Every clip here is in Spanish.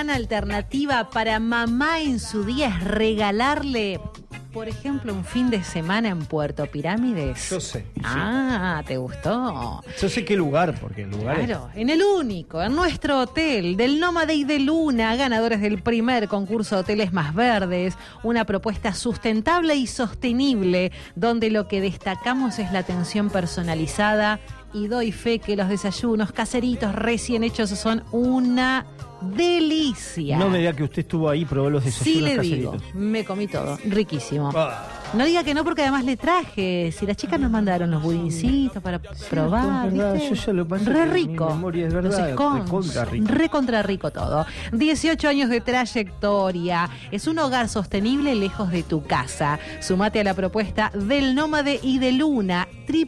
gran alternativa para mamá en su día es regalarle, por ejemplo, un fin de semana en Puerto Pirámides. Yo sé. Ah, ¿te gustó? Yo sé qué lugar, porque el lugar Claro, en el único, en nuestro hotel, del Nómade y de Luna, ganadores del primer concurso de hoteles más verdes, una propuesta sustentable y sostenible, donde lo que destacamos es la atención personalizada y doy fe que los desayunos caseritos recién hechos son una delicia. No me diga que usted estuvo ahí y probó los desayunos Sí le caseritos. digo, me comí todo, riquísimo. No diga que no, porque además le traje. Si las chicas nos mandaron los budincitos para probar, es verdad, ¿viste? yo ya lo pasé, Re mi rico. memoria es verdad, recontra rico. Recontra rico todo. 18 años de trayectoria. Es un hogar sostenible lejos de tu casa. Sumate a la propuesta del Nómade y de Luna,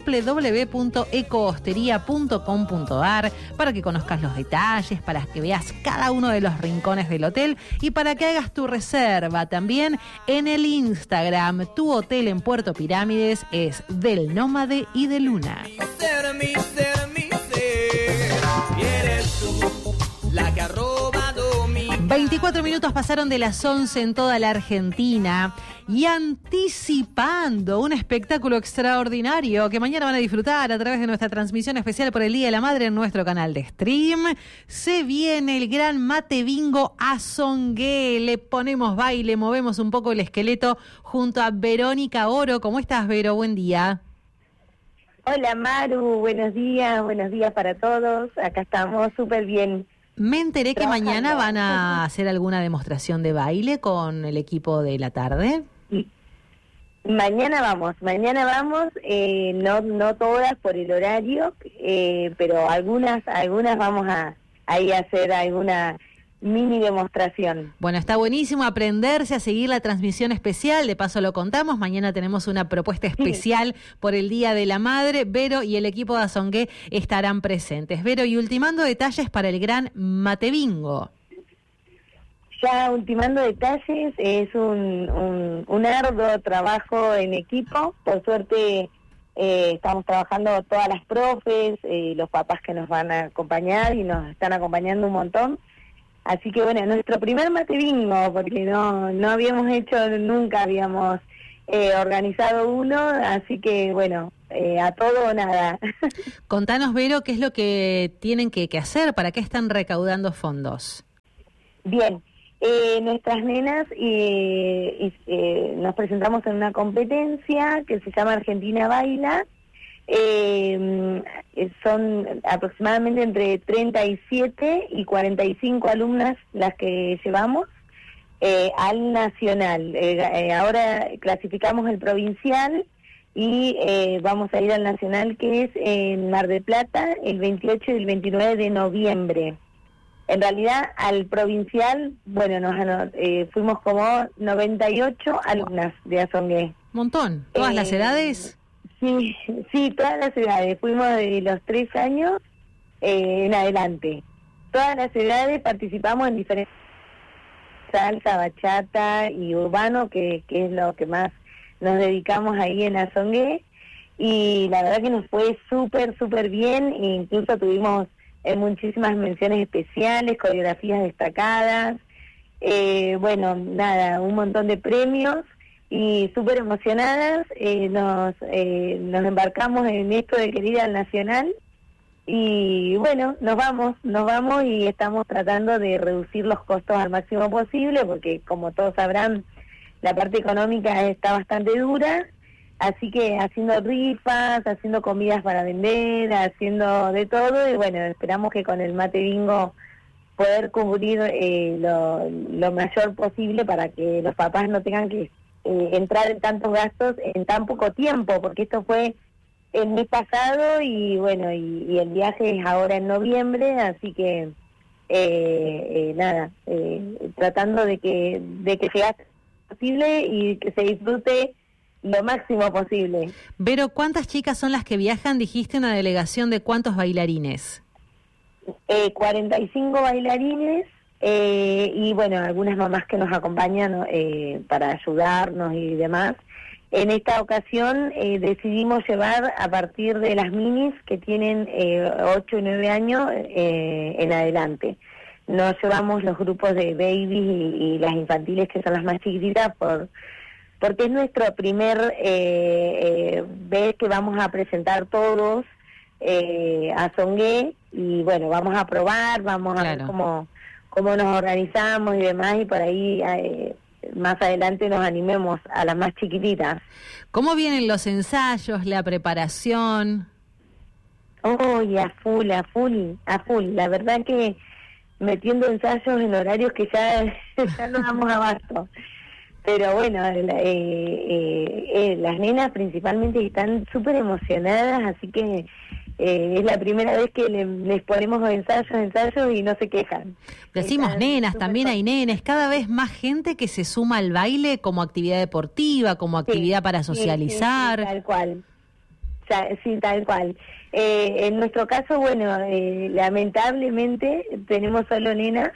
www.ecohosteria.com.ar, para que conozcas los detalles, para que veas cada uno de los rincones del hotel y para que hagas tu reserva también en el Instagram. Tu hotel en Puerto Pirámides es del Nómade y de Luna. Eres tú la que ha robado mi... 24 minutos pasaron de las 11 en toda la Argentina y anticipando un espectáculo extraordinario que mañana van a disfrutar a través de nuestra transmisión especial por el Día de la Madre en nuestro canal de stream, se viene el gran Mate Bingo Azongue. Le ponemos baile, movemos un poco el esqueleto junto a Verónica Oro. ¿Cómo estás, Vero? Buen día. Hola Maru, buenos días para todos. Acá estamos súper bien. Me enteré que mañana van a hacer alguna demostración de baile con el equipo de la tarde. Mañana vamos, no todas por el horario, pero algunas vamos a ir a hacer alguna mini demostración. Bueno, está buenísimo aprenderse a seguir la transmisión especial, de paso lo contamos, mañana tenemos una propuesta especial por el Día de la Madre. Vero y el equipo de Azongue estarán presentes. Vero, y ultimando detalles para el gran Mate Bingo. Ya ultimando detalles, es un arduo trabajo en equipo. Por suerte estamos trabajando todas las profes, los papás que nos van a acompañar y nos están acompañando un montón. Así que bueno, nuestro primer Mate Bingo, porque no habíamos hecho, nunca habíamos organizado uno, así que bueno, a todo o nada. Contanos, Vero, qué es lo que tienen que hacer, para qué están recaudando fondos. Bien, nuestras nenas nos presentamos en una competencia que se llama Argentina Baila. Son aproximadamente entre 37 y 45 alumnas las que llevamos al nacional. Ahora clasificamos el provincial y vamos a ir al nacional, que es en Mar del Plata el 28 y el 29 de noviembre. En realidad al provincial, bueno, fuimos como 98 alumnas de Azongue. Montón. ¿Todas las edades? Sí, todas las edades. Fuimos de los 3 años en adelante. Todas las edades participamos en diferentes salsa, bachata y urbano, que es lo que más nos dedicamos ahí en Azongue. Y la verdad que nos fue súper bien. E incluso tuvimos muchísimas menciones especiales, coreografías destacadas. Bueno, nada, un montón de premios. Y súper emocionadas, nos embarcamos en esto de querer ir al nacional y bueno, nos vamos y estamos tratando de reducir los costos al máximo posible, porque como todos sabrán, la parte económica está bastante dura, así que haciendo rifas, haciendo comidas para vender, haciendo de todo, y bueno, esperamos que con el Mate Bingo poder cubrir lo mayor posible para que los papás no tengan que entrar en tantos gastos en tan poco tiempo, porque esto fue el mes pasado y bueno, y el viaje es ahora en noviembre, así que tratando de que sea posible y que se disfrute lo máximo posible. Vero, ¿cuántas chicas son las que viajan? Dijiste una delegación de ¿cuántos bailarines? 45 bailarines. Y bueno, algunas mamás que nos acompañan para ayudarnos y demás. En esta ocasión decidimos llevar a partir de las minis que tienen 8 y 9 años en adelante. no llevamos los grupos de babies y las infantiles, que son las más chiquititas, porque es nuestro primer vez que vamos a presentar todos a Zongué, y bueno, vamos a probar, vamos a ver cómo nos organizamos y demás, y por ahí más adelante nos animemos a las más chiquititas. ¿Cómo vienen los ensayos, la preparación? Y a full. La verdad que metiendo ensayos en horarios que ya no damos abasto. Pero bueno, las nenas principalmente están súper emocionadas, así que es la primera vez que les ponemos ensayos y no se quejan. Decimos están nenas, también hay nenes, cada vez más gente que se suma al baile como actividad deportiva, como actividad para socializar. Sí, tal cual. Sí, tal cual. En nuestro caso, bueno, lamentablemente tenemos solo nenas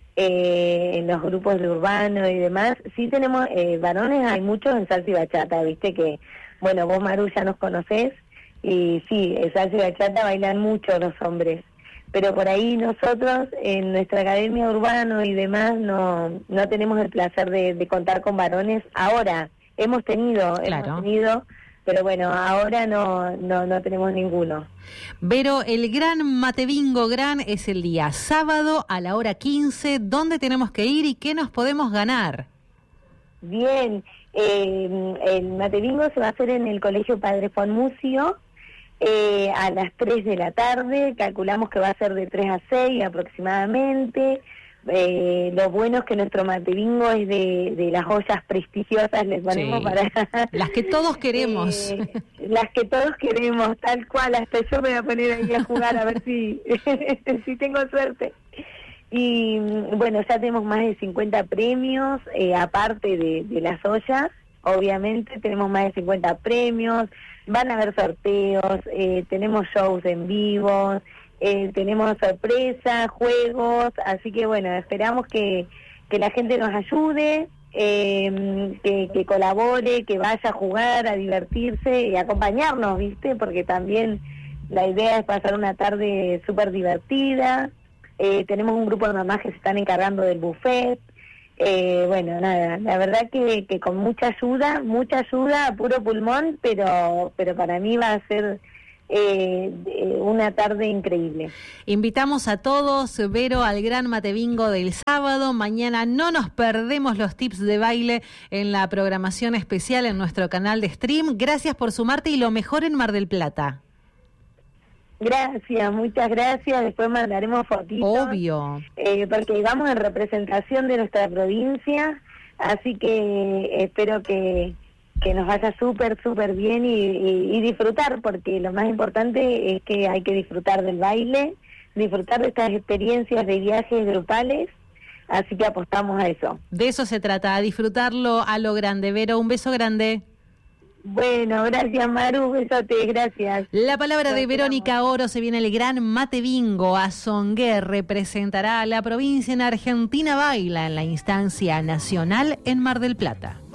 en los grupos de urbano y demás. Sí tenemos varones, hay muchos en salsa y bachata, viste que, bueno, vos, Maru, ya nos conocés, y sí, en salsa y bachata bailan mucho los hombres, pero por ahí nosotros en nuestra academia urbano y demás no tenemos el placer de contar con varones. Ahora hemos tenido, pero bueno, ahora no tenemos ninguno. Vero, el Gran Mate Bingo Gran es el día sábado a la hora 15. ¿Dónde tenemos que ir y qué nos podemos ganar? Bien, el Mate Bingo se va a hacer en el Colegio Padre Fonmucio a las 3 de la tarde. Calculamos que va a ser de 3 a 6 aproximadamente. Lo bueno es que nuestro Mate Bingo es de las ollas prestigiosas, les ponemos para... Las que todos queremos. Las que todos queremos, tal cual. Hasta yo me voy a poner ahí a jugar a ver si tengo suerte. Y bueno, ya tenemos más de 50 premios, aparte de las ollas, obviamente tenemos más de 50 premios, van a haber sorteos, tenemos shows en vivo, tenemos sorpresas, juegos, así que bueno, esperamos que la gente nos ayude, que colabore, que vaya a jugar, a divertirse y acompañarnos, ¿viste? Porque también la idea es pasar una tarde súper divertida. Tenemos un grupo de mamás que se están encargando del buffet. Bueno, nada, la verdad que con mucha ayuda, a puro pulmón, pero para mí va a ser una tarde increíble. Invitamos a todos, Vero, al Gran Mate Bingo del sábado. Mañana no nos perdemos los tips de baile en la programación especial en nuestro canal de stream. Gracias por sumarte y lo mejor en Mar del Plata. Gracias, muchas gracias. Después mandaremos fotitos. Obvio. Porque vamos en representación de nuestra provincia, así que espero que nos vaya súper bien y disfrutar, porque lo más importante es que hay que disfrutar del baile, disfrutar de estas experiencias de viajes grupales, así que apostamos a eso. De eso se trata, a disfrutarlo a lo grande. Vero, un beso grande. Bueno, gracias, Maru, besote, gracias. La palabra de Verónica Oro. Se viene el Gran Mate Bingo a Zongué. Representará a la provincia en Argentina Baila en la instancia nacional en Mar del Plata.